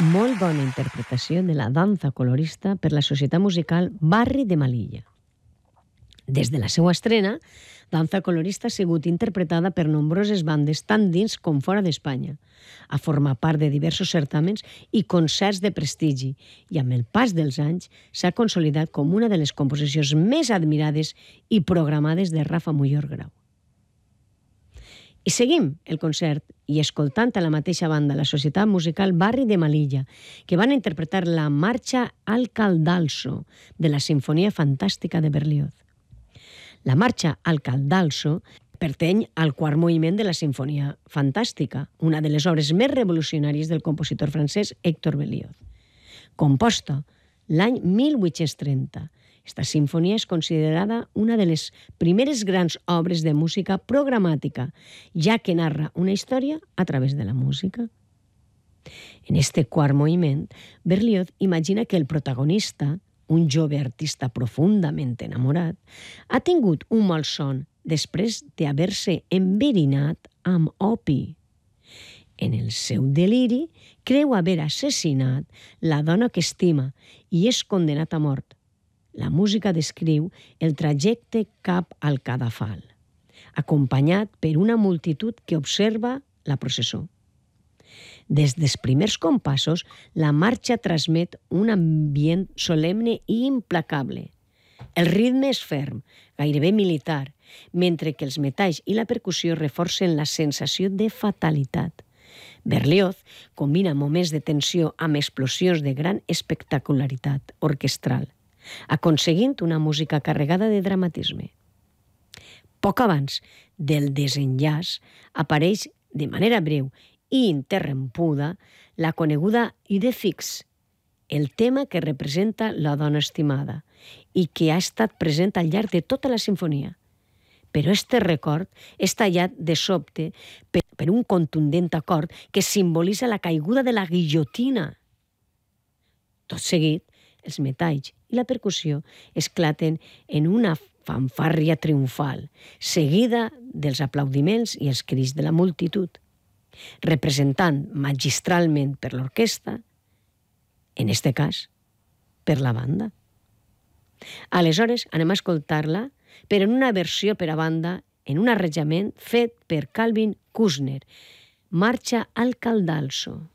Molt bona interpretació de la danza colorista per la Societat Musical Barri de Melilla. Des de la seva estrena, danza colorista ha sigut interpretada per nombroses bandes tant dins com fora d'Espanya. Ha format part de diversos certàmens i concerts de prestigi i amb el pas dels anys s'ha consolidat com una de les composicions més admirades i programades de Rafa Muyor Grau. I seguim el concert i escoltant a la mateixa banda la Societat Musical Barri de Melilla, que van interpretar la marxa al Caldalso de la Sinfonia Fantàstica de Berlioz. La marxa al Caldalso pertany al quart moviment de la Sinfonia Fantàstica, una de les obres més revolucionàries del compositor francès Héctor Berlioz. Composta l'any 1830, esta sinfonia és considerada una de les primeres grans obres de música programàtica, ja que narra una història a través de la música. En este quart moviment, Berlioz imagina que el protagonista, un jove artista profundament enamorat, ha tingut un malson després d'haver-se enverinat amb opi. En el seu deliri, creu haver assassinat la dona que estima i és condenat a mort. La música descriu el trajecte cap al cadafal, acompanyat per una multitud que observa la processó. Des dels primers compassos, la marxa transmet un ambient solemne i implacable. El ritme és ferm, gairebé militar, mentre que els metalls i la percussió reforcen la sensació de fatalitat. Berlioz combina moments de tensió amb explosions de gran espectacularitat orquestral, aconseguint una música carregada de dramatisme. Poc abans del desenllaç apareix de manera breu i interrompuda la coneguda Idée fixe, el tema que representa la dona estimada i que ha estat present al llarg de tota la sinfonia. Però este record és tallat de sobte per un contundent acord que simbolitza la caiguda de la guillotina. Tot seguit, els metalls i la percussió esclaten en una fanfàrria triomfal, seguida dels aplaudiments i els crits de la multitud, representant magistralment per l'orquestra, en este cas, per la banda. Aleshores, anem a escoltar-la, però en una versió per a banda, en un arranjament fet per Calvin Kushner, Marxa al Caldalso.